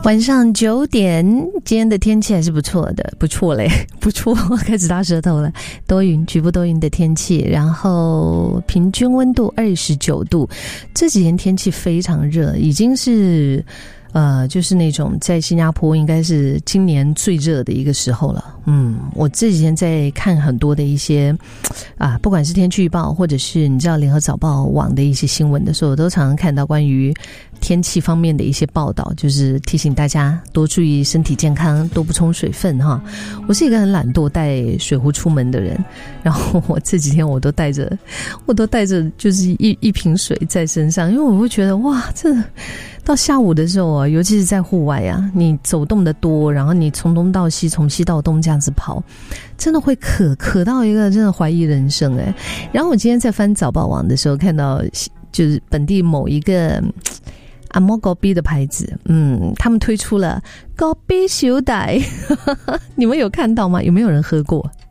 晚上9点，今天的天气还是不错的，不错嘞，不错，开始大舌头了。多云，局部多云的天气，然后平均温度29度。这几天天气非常热，已经是就是那种在新加坡应该是今年最热的一个时候了。我这几天在看很多的一些不管是天气预报或者是你知道联合早报网的一些新闻的时候，我都常常看到关于天气方面的一些报道，就是提醒大家多注意身体健康，多补充水分哈。我是一个很懒惰带水壶出门的人，然后我这几天我都带着就是一瓶水在身上，因为我会觉得哇，这到下午的时候尤其是在户外你走动的多，然后你从东到西，从西到东这样子跑，真的会渴到一个真的怀疑人生然后我今天在翻早报网的时候，看到就是本地某一个阿摩高比的牌子，他们推出了高比小袋，你们有看到吗？有没有人喝过？